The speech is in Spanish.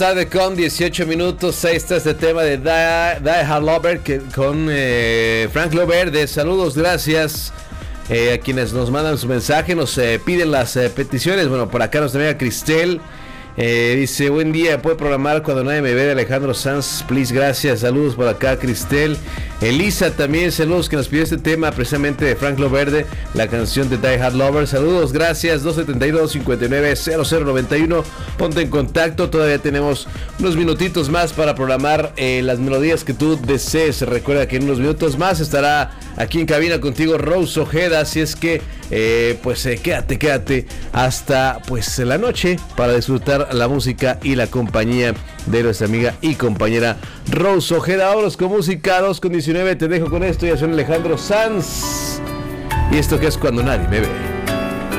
Tarde con 18 minutos. Ahí está este tema de Die Hard Lover con Frank Loverde. Saludos, gracias a quienes nos mandan su mensaje, nos piden las peticiones. Bueno, por acá nos amiga Cristel. Dice, buen día, ¿puede programar Cuando nadie me ve de Alejandro Sanz? Please, gracias, saludos por acá Cristel. Elisa también, saludos, que nos pidió este tema precisamente de Frank Loverde, la canción de Die Hard Lover. Saludos, gracias, 272-59-0091. Ponte en contacto, todavía tenemos unos minutitos más para programar las melodías que tú desees. Recuerda que en unos minutos más estará aquí en cabina contigo Rose Ojeda, así es que quédate hasta la noche para disfrutar la música y la compañía de nuestra amiga y compañera Rose Ojeda. Vámonos con música, 2:19, te dejo con esto. Ya soy Alejandro Sanz y esto que es Cuando nadie me ve.